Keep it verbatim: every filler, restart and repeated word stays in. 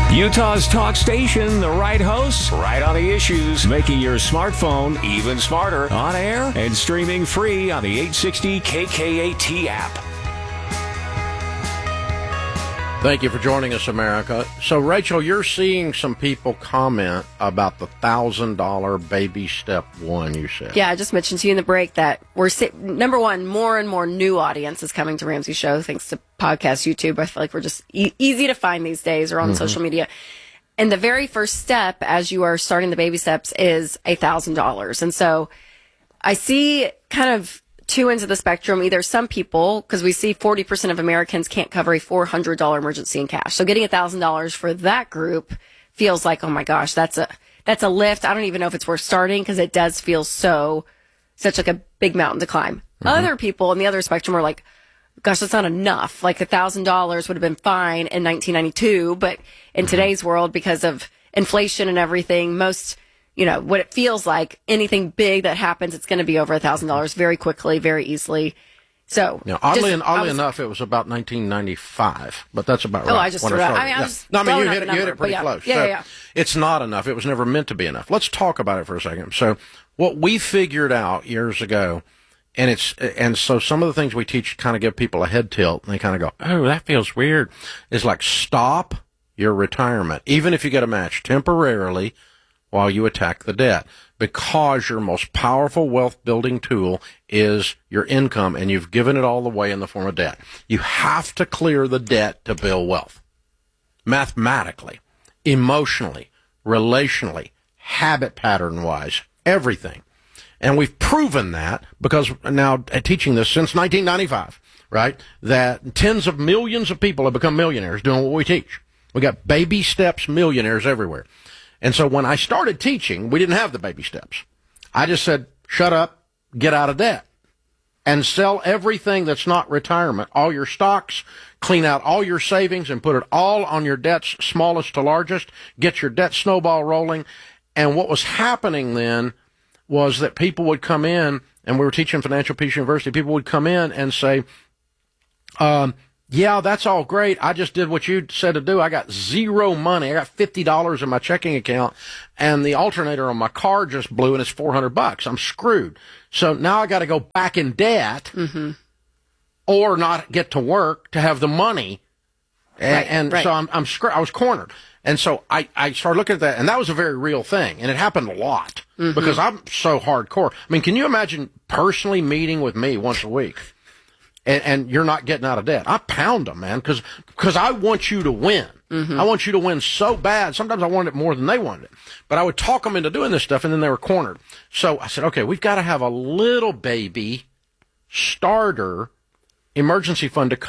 Utah's talk station, the right hosts, right on the issues, making your smartphone even smarter, on air and streaming free on the eight sixty K K A T app. Thank you for joining us, America. So, Rachel, you're seeing some people comment about the one thousand dollars baby step one, you said. Yeah, I just mentioned to you in the break that we're, number one, more and more new audience is coming to Ramsey Show thanks to podcast, YouTube. I feel like we're just e- easy to find these days, or on mm-hmm. social media. And the very first step as you are starting the baby steps is one thousand dollars. And so I see kind of two ends of the spectrum. Either some people, because we see forty percent of Americans can't cover a four hundred dollars emergency in cash. So getting one thousand dollars for that group feels like, oh my gosh, that's a that's a lift. I don't even know if it's worth starting because it does feel so, such like a big mountain to climb. Mm-hmm. Other people on the other spectrum are like, gosh, that's not enough. Like one thousand dollars would have been fine in nineteen ninety-two, but in mm-hmm. today's world, because of inflation and everything, most, you know, what it feels like, anything big that happens, it's going to be over one thousand dollars very quickly, very easily. So, yeah, oddly, just, oddly was, enough, it was about nineteen ninety-five, but that's about right. Oh, I just threw it out. I mean, I yeah. was no, I mean, you hit, number, you hit it pretty yeah. close. Yeah, so yeah, yeah. It's not enough. It was never meant to be enough. Let's talk about it for a second. So, what we figured out years ago, and it's and so some of the things we teach kind of give people a head tilt, and they kind of go, "Oh, that feels weird." Is like stop your retirement, even if you get a match temporarily, while you attack the debt. Because your most powerful wealth building tool is your income, and you've given it all away in the form of debt. You have to clear the debt to build wealth. Mathematically, emotionally, relationally, habit pattern wise, everything. And we've proven that because now teaching this since nineteen ninety-five, right? That tens of millions of people have become millionaires doing what we teach. We got baby steps millionaires everywhere. And so when I started teaching, we didn't have the baby steps. I just said, shut up, get out of debt, and sell everything that's not retirement, all your stocks, clean out all your savings, and put it all on your debts, smallest to largest, get your debt snowball rolling. And what was happening then was that people would come in, and we were teaching Financial Peace University, people would come in and say, um, yeah, that's all great. I just did what you said to do. I got zero money. I got fifty dollars in my checking account, and the alternator on my car just blew, and it's four hundred bucks. I'm screwed. So now I got to go back in debt mm-hmm. or not get to work to have the money. And, right, and right. so I'm, I'm screwed. I was cornered. And so I, I started looking at that, and that was a very real thing. And it happened a lot mm-hmm. because I'm so hardcore. I mean, can you imagine personally meeting with me once a week? And, and you're not getting out of debt. I pound them, man, because because I want you to win. Mm-hmm. I want you to win so bad. Sometimes I wanted it more than they wanted it. But I would talk them into doing this stuff, and then they were cornered. So I said, okay, we've got to have a little baby starter emergency fund to